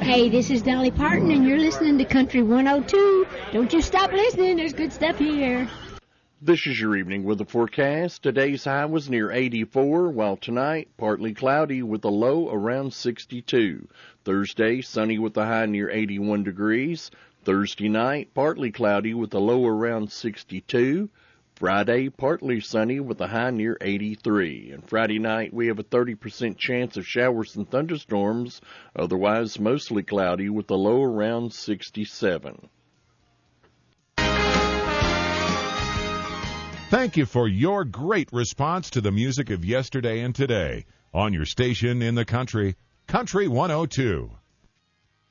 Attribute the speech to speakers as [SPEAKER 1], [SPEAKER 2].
[SPEAKER 1] Hey, this is Dolly Parton, and you're listening to Country 102. Don't you stop listening. There's good stuff here.
[SPEAKER 2] This is your evening with the forecast. Today's high was near 84, while tonight, partly cloudy with a low around 62. Thursday, sunny with a high near 81 degrees. Thursday night, partly cloudy with a low around 62. Friday, partly sunny with a high near 83. And Friday night, we have a 30% chance of showers and thunderstorms, otherwise mostly cloudy with a low around 67.
[SPEAKER 3] Thank you for your great response to the music of yesterday and today on your station in the country, Country 102.